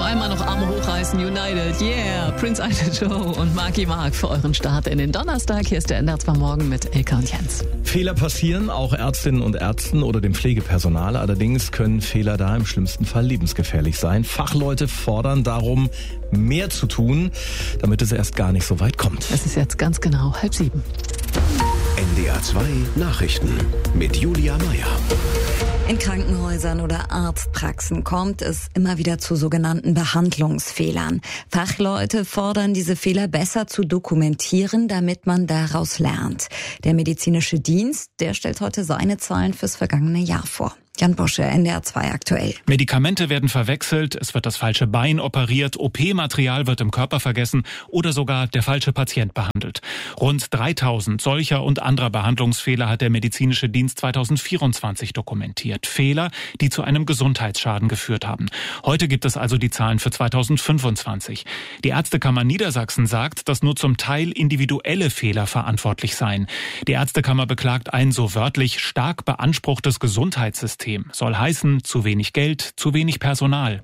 einmal noch Arme hochreißen, United, yeah, Prince Joe und Marky Mark für euren Start in den Donnerstag. Hier ist der NDR 2 Morgen mit Elke und Jens. Fehler passieren, auch Ärztinnen und Ärzten oder dem Pflegepersonal. Allerdings können Fehler da im schlimmsten Fall lebensgefährlich sein. Fachleute fordern darum, mehr zu tun, damit es erst gar nicht so weit kommt. Es ist jetzt ganz genau 6:30. NDR 2 Nachrichten mit Julia Meyer. In Krankenhäusern oder Arztpraxen kommt es immer wieder zu sogenannten Behandlungsfehlern. Fachleute fordern, diese Fehler besser zu dokumentieren, damit man daraus lernt. Der medizinische Dienst, der stellt heute seine Zahlen fürs vergangene Jahr vor. Jan Busche, NDR 2 aktuell. Medikamente werden verwechselt, es wird das falsche Bein operiert, OP-Material wird im Körper vergessen oder sogar der falsche Patient behandelt. Rund 3000 solcher und anderer Behandlungsfehler hat der medizinische Dienst 2024 dokumentiert. Fehler, die zu einem Gesundheitsschaden geführt haben. Heute gibt es also die Zahlen für 2025. Die Ärztekammer Niedersachsen sagt, dass nur zum Teil individuelle Fehler verantwortlich seien. Die Ärztekammer beklagt ein so wörtlich stark beanspruchtes Gesundheitssystem. Soll heißen, zu wenig Geld, zu wenig Personal.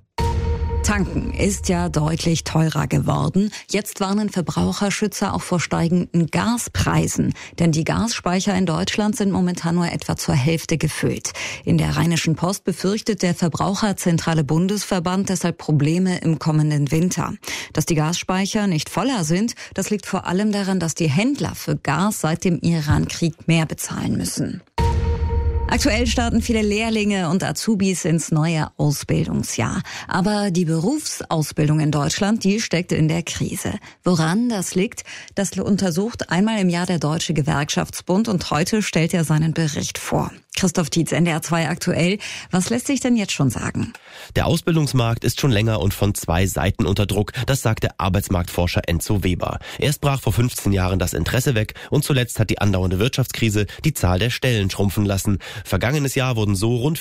Tanken ist ja deutlich teurer geworden. Jetzt warnen Verbraucherschützer auch vor steigenden Gaspreisen. Denn die Gasspeicher in Deutschland sind momentan nur etwa zur Hälfte gefüllt. In der Rheinischen Post befürchtet der Verbraucherzentrale Bundesverband deshalb Probleme im kommenden Winter. Dass die Gasspeicher nicht voller sind, das liegt vor allem daran, dass die Händler für Gas seit dem Iran-Krieg mehr bezahlen müssen. Aktuell starten viele Lehrlinge und Azubis ins neue Ausbildungsjahr. Aber die Berufsausbildung in Deutschland, die steckt in der Krise. Woran das liegt, das untersucht einmal im Jahr der Deutsche Gewerkschaftsbund und heute stellt er seinen Bericht vor. Christoph Tietz, NDR 2 aktuell. Was lässt sich denn jetzt schon sagen? Der Ausbildungsmarkt ist schon länger und von zwei Seiten unter Druck. Das sagt der Arbeitsmarktforscher Enzo Weber. Erst brach vor 15 Jahren das Interesse weg und zuletzt hat die andauernde Wirtschaftskrise die Zahl der Stellen schrumpfen lassen. Vergangenes Jahr wurden so rund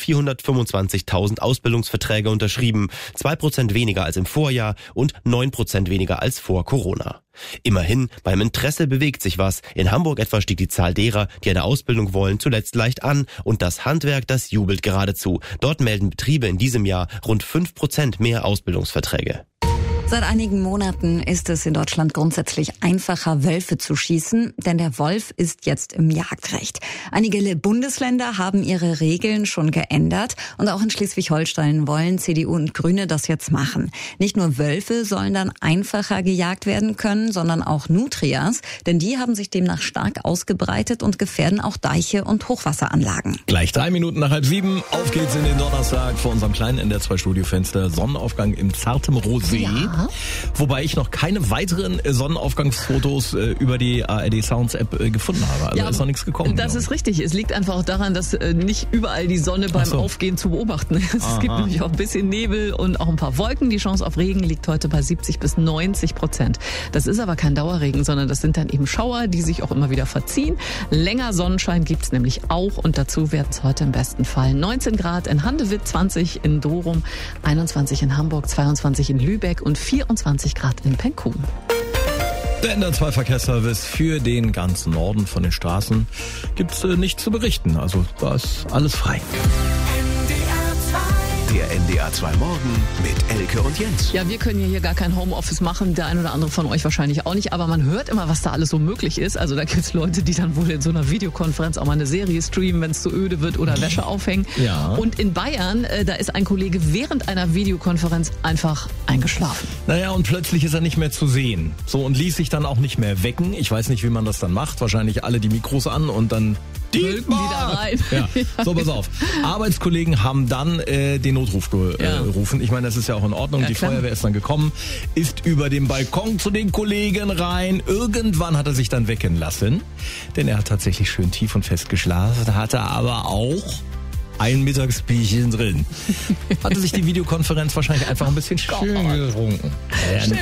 425.000 Ausbildungsverträge unterschrieben. 2% weniger als im Vorjahr und 9% weniger als vor Corona. Immerhin, beim Interesse bewegt sich was. In Hamburg etwa stieg die Zahl derer, die eine Ausbildung wollen, zuletzt leicht an. Und das Handwerk, das jubelt geradezu. Dort melden Betriebe in diesem Jahr rund 5% mehr Ausbildungsverträge. Seit einigen Monaten ist es in Deutschland grundsätzlich einfacher, Wölfe zu schießen, denn der Wolf ist jetzt im Jagdrecht. Einige Bundesländer haben ihre Regeln schon geändert und auch in Schleswig-Holstein wollen CDU und Grüne das jetzt machen. Nicht nur Wölfe sollen dann einfacher gejagt werden können, sondern auch Nutrias, denn die haben sich demnach stark ausgebreitet und gefährden auch Deiche und Hochwasseranlagen. Gleich 3 Minuten nach 6:30. Auf geht's in den Donnerstag vor unserem kleinen NDR 2 Studiofenster. Sonnenaufgang im zartem Rosé. Ja. Wobei ich noch keine weiteren Sonnenaufgangsfotos über die ARD Sounds App gefunden habe. Also ja, ist noch nichts gekommen. Das ist richtig. Es liegt einfach auch daran, dass nicht überall die Sonne beim Aufgehen zu beobachten ist. Es gibt nämlich auch ein bisschen Nebel und auch ein paar Wolken. Die Chance auf Regen liegt heute bei 70-90%. Das ist aber kein Dauerregen, sondern das sind dann eben Schauer, die sich auch immer wieder verziehen. Länger Sonnenschein gibt's nämlich auch und dazu werden es heute im besten Fall 19 Grad in Handewitt, 20 in Dorum, 21 in Hamburg, 22 in Lübeck und 24 Grad in Penkum. Der NDR 2 Verkehrsservice für den ganzen Norden von den Straßen gibt's nichts zu berichten. Also da ist alles frei. Der NDR 2 Morgen mit Elke und Jens. Ja, wir können ja hier gar kein Homeoffice machen, der ein oder andere von euch wahrscheinlich auch nicht, aber man hört immer, was da alles so möglich ist. Also da gibt's Leute, die dann wohl in so einer Videokonferenz auch mal eine Serie streamen, wenn es zu öde wird oder Wäsche aufhängen. Ja. Und in Bayern, da ist ein Kollege während einer Videokonferenz einfach eingeschlafen. Naja, und plötzlich ist er nicht mehr zu sehen. So, und ließ sich dann auch nicht mehr wecken. Ich weiß nicht, wie man das dann macht. Wahrscheinlich alle die Mikros an und dann wieder rein. Ja. So, pass auf. Arbeitskollegen haben dann den Notruf gerufen. Ich meine, das ist ja auch in Ordnung. Ja, die Feuerwehr ist dann gekommen, ist über den Balkon zu den Kollegen rein. Irgendwann hat er sich dann wecken lassen, denn er hat tatsächlich schön tief und fest geschlafen, hatte aber auch ein Mittagsbierchen drin. Hatte sich die Videokonferenz wahrscheinlich einfach ein bisschen schön getrunken.